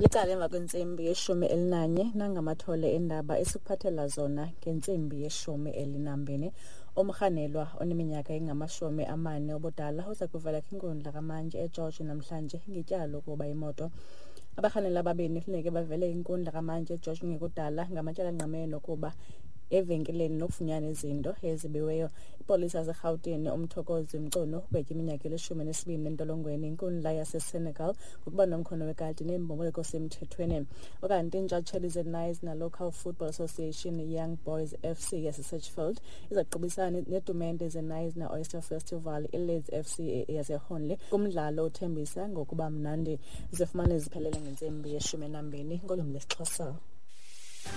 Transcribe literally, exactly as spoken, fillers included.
Licala emva kwensimbi yeshumi elinanye nangamathole endaba esikuphathela zona ngensimbi yeshumi elinambini. Umkhanelwa oneminyaka engamashumi amane obudala uza kuvela kwinkundla kamanje eGeorge namhlanje ngetyala kuba imoto. Abakhanelwa ababini kufuneka bavele inkundla kamanje eGeorge ngekudala ngamatyala angqamene nokuba evenkileni nokufunyana izinto ezibiweyo. Ipolisa yaseRhawutini uMthokozi Mcuno ugwetya iminyaka elishumi enesibini entolongweni inkundla yaseSenegal ngokuba nomkhono wekati nembombeko semthethweni. Okanti intshatsheli zeNisna Local Football Association Young Boys F C yaseSatchfield izaqubisana netumente zeNisna Oyster Festival iLeeds F C yaseHonley kumdlalo othembisa ngokuba mnandi. Zifumane ziphelele ngentsimbi yeshumi nambini ngolwimi lwesiXhosa.